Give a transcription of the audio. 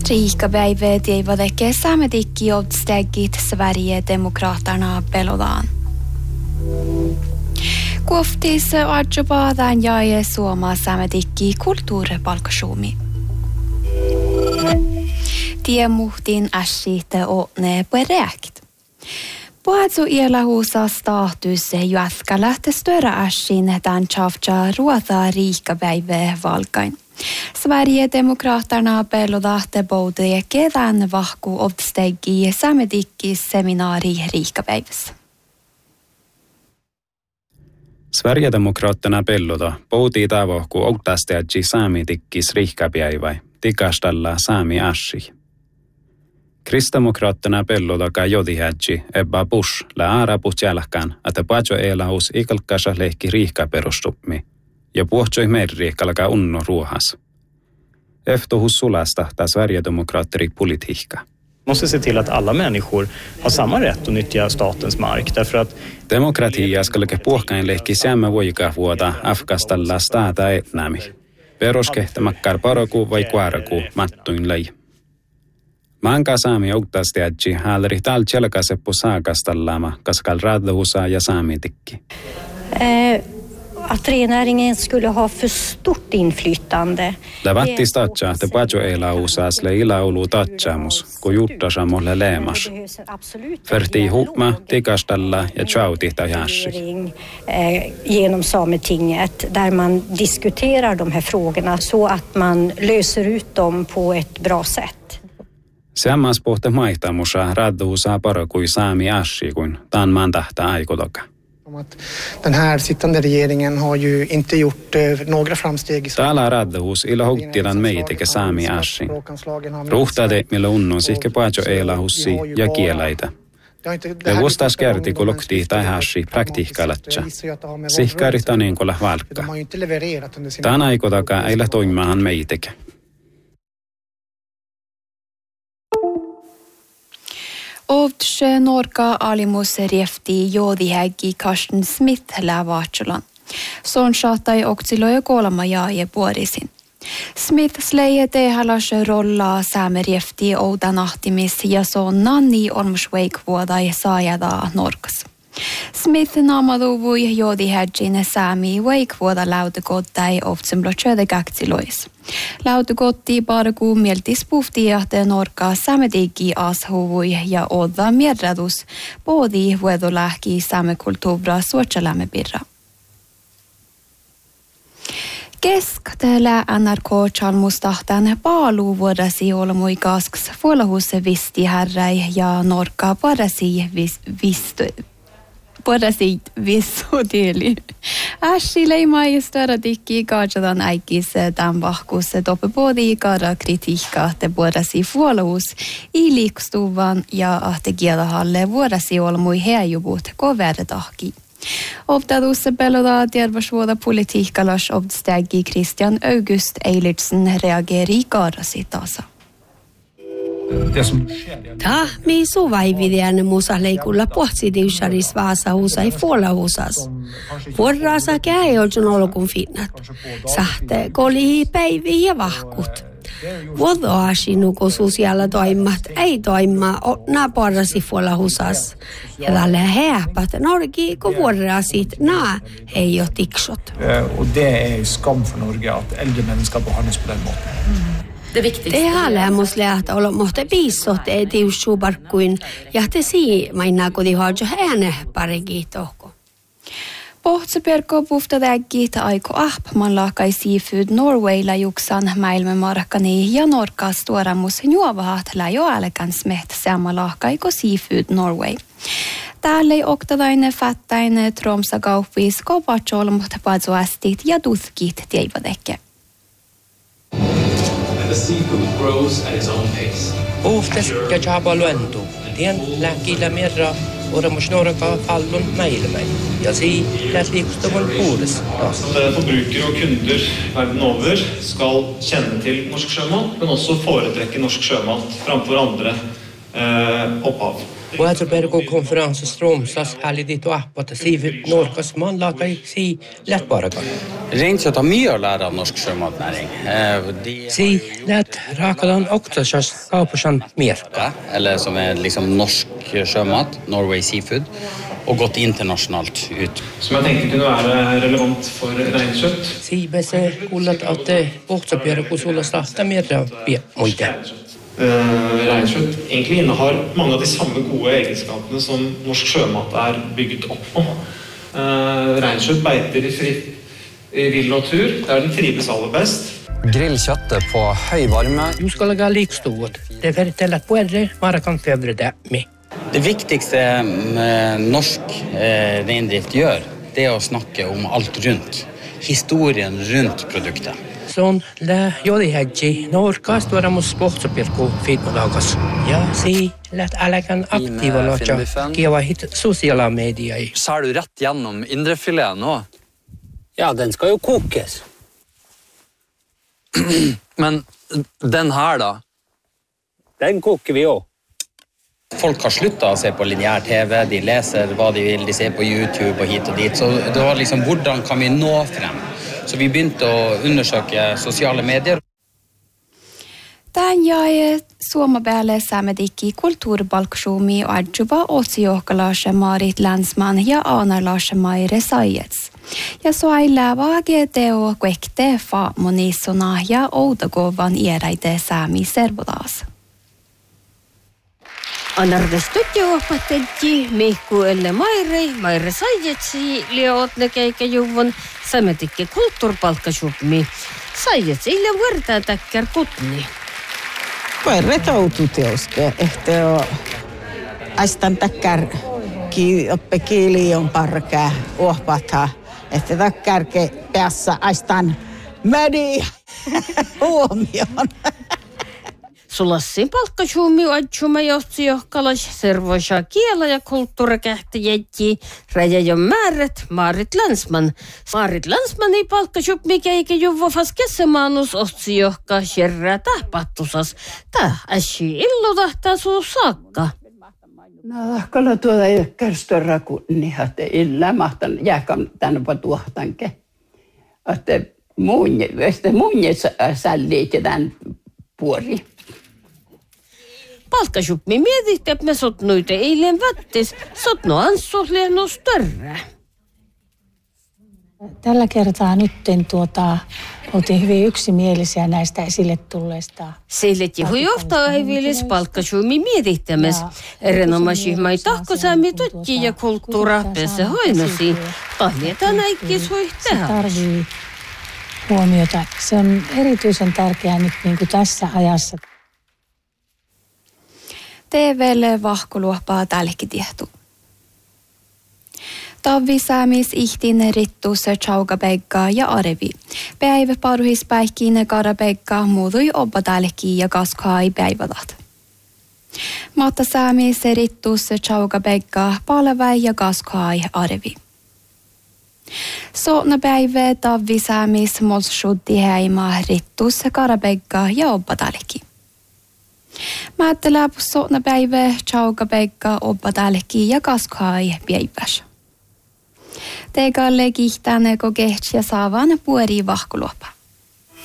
Riikapäivä tiivadeke sametikki obstegit Sverigedemokraterna pelodaan. Kuoftis arjubaadan jae suoma sametikki kulttuuripalkasuumi. Tiemuhtin äsite ne perekt. Puhatsu ielahuusa staatus jatka lähtestöra äsin tämän chavcha ruota riikapäivä valkain. Sverigedemokraterna pelodahte både kedan vahku obstegi samedikkis seminaari riikapäivässä. Sverigedemokraterna pelloda poutii tavohku obtasteagi samedikkis riikapäivä tikastalla sami ashi. Kristdemokraterna pelloda jodihägi Ebba Busch la araput jälkään, että pajo elahus ikalkasa lehki riikaperustupmi. Ja puhtsoi merri kalkaa unno ruohas. Efterhus sulasta taas Sverigedemokrater politiikka. Måste se till att alla människor har samma rätt att nyttja statens mark därför att demokratia skalke puhkain lehki sämmä voikaa vuoda afkastalla staata etnämi. Peruskehtämakkar paroku vai kuaraku mattuin lei. Manka saami oktastiadji haalri tal tjelkaseppu saakastallama kaskal radhusa ja saamitikki. Att rennäringen skulle ha för stort inflytande. Lavatti statsa, te pajo elausaasle ilaulu tatsamus, kun juttasamolle leemas. Ferti hukma, tikastalla ja tjautihta jässi. Genom Sametinget, där man diskuterar de här frågorna så att man löser ut dem på ett bra sätt. Sammas pohte maihtamusa radhuusaa parakui saami assi, kun taan mandahta aikotoka. Den här sittande regeringen har ju inte gjort några framsteg. Täällä radhus ila huktilan meiteke saami assi. Ruhtade millä unnon sihke pajo elahussi ja kielaita. Ja vuostas kerti kun lokti tai hassi praktiikkalatsa. Sihkari tanin kolla valkka. Tän aikotaka ei la toimimahan meiteke. Ovtsche Norka alimus riefti jodihäggi Karsten Smith lävaatsulan. Son saatai oktsiloja kolma jaaje puorisin. Smith sleie tehalas rollaa sääme riefti oudan ahtimis ja son nanni ormusveik vuodai saajada Norkas. Smith naamaduvui jodihäggin säämi veik vuoda lautukotai ovtsemblotjöde kaktsilois. Lautukotti parku mieltis puhti ahte Norka sametikki ashuvui ja odda mierradus poodi vuodolähki samekulttuura suotsalämme pirra. Keskatellä NRK chalmustahtan paalu vuodasi olmui kasks vuolahus visti härräi ja Norka parasi vissutili. Ässi leimai störadikki kaatsadan äikis tämän vahkus toppe poodi kara kritiikka te vuodasi vuolahus ilikstuvan ja ahte kielahalle vuodasi olmui heajubut kovertahki. Obtadusse peloda tiervasvuoda politiikkalas obstegi Christian August Eilertsen reageri karasi tasa. Ta mi suvaividian musaleikulla pohtsidiussaris vaasahusai fuolahusas. Vuorraasa käy olsun olkun finnat. Sahte kolihi päivi ja vahkut. Vuodoasi kun sosiaala toimmat ei toimma naaporrasi fuolahusas. Ja tällä häpät Norgi kun vuorrasit naa ei ole tiksot. Och det är skam för Norge att äldre människor behandlas på den måten. Det halemus lähtä olla mohte piissot ei tiussuuparkkuin ja te sii mainaa kotihoidjo ääne parikii tohko. Pohtseperko puhtadäggit aiko ahpman laakai Seafood Norwaylla juksan maailmanmarkkani ja Norkas tuoramus juovahat läjoälekän smeht samma laakai ko Seafood Norway. Täällä ei oktadaine fattaine tromsakauppiis kopatsolmut padzoastit ja tuthkit teivadekke. The seafood grows at its own pace. Oftas ja jabaluentu. Tien läkillä merra ora musnoraka fallon meilmei. Ja si läsliikustavan puudes. Forbrukere og kunder verden over skal kjenne til norsk sjømat, men også foretrekke norsk sjømat framfor andre opphav. Vuotoperko-konferenssissa Tromsas hallitit ahpata siivi Norkas manlakai sii lähtparakan. Reinköt har mye å lære av norsk sjømatnæring. Sii läht raakadan oktasas kaupasan mierka. Eller som liksom norsk sjømat, Norway Seafood, og gått internasjonalt ut. Som jeg tenkte kunne være relevant for reinkjøtt. Sii bese kuulat, at vuotoperko sulla starta mierka muite. Reinkjøtt egentlig innehar mange av de samme gode egenskapene som norsk sjømat bygget opp på. Reinkjøtt beiter i vill natur, der den trives aller best. Grill kjøttet på høy varme. Du skal lage likstået. Det forteller at puerre marakan fevre det med. Det viktigste norsk reindrift gjør, det å snakke om alt rundt. Historien rundt produktet. Sånn lä jodihäggi Norkast varamus sportsopirku fiitmalagas. Ja si lät äläkän aktiiva nocha kieva hit sosiala medier. Skär du rätt gjennom indrefileten nå? Ja, den skal jo kokes. Men den her da? Den koker vi også. Folk har sluttet å se på lineær TV, de leser hva de vil, de ser på YouTube og hit og dit. Så det var liksom, hvordan kan vi nå frem? Så vi begynte å undersøke sosiale medier. Tämän jäi suomabäälle saamadikki kulttuuribalksuumi adjuva otsijohkalaase Marit Länsman ja Aanalaase Maire Sajets. Ja sai lävaa GTO kuekte faamonisona ja outakovan ieraite saami servodaas. Anardestutio-oppatetji Mikku Elle Maire Sajetsi liotne keikajuvun sametikki kulttuuripalkkasupmi. Sajetsi ille vuortaan täkkär kutni. Maire toututeoske, että aistan täkkär oppe kiili on parkää uohpatha, että täkkärke päässä aistan media huomioon. Sulassin palkkasuumi adjuma johti johkalas servoisa kiela ja kulttuurikähtäjätji rajajon määrät Marit Länsman. Marit Länsmani palkkasupmi keikä juvvafas kesemaanus otsi johka sherrää tahpattusas. Tää äsi illutahtaa suu saakka. No, kalla tuoda ei kärstöra kun nihat illa mahtan jääkam tänne tuohtanke. Että muunje sälliit ja tän puori. Palkkasupmi mietit, että me sot noita eilen vättis, sot no anssuhliennus törrää. Tällä kertaa nytten oltiin hyvin yksimielisiä näistä esille tulleista. Seillet ja johtaa hevilis palkkasupmi mietittämäs. Erinomaisihmai tahkosaami tutki ja kulttuura päässä hoinasi. Tahlieta näikkis hui tehdä. Se tarvii huomiota. Se on erityisen tärkeää nyt niin kuin tässä ajassa. TVlle vahkoluoppaa tälläkin tiehtuu. Tavvisäämis ihtin rittus Chaugabegga ja Arevi. Päivä paruhispäihkiin Karabegga muutui oppa tälläkin ja kaskai päivätat. Matta säämis rittus Chaugabegga palvä ja kaskai Arevi. Sootna päivä tavvisäämis molssutti heima rittus Karabegga ja oppa tälläkin. Määttelä sootna päivä Chaugabegga oppa tälläkin ja kaskai päiväs. Tegalle kihtään kokehtsia saavan puori vahkuluopa.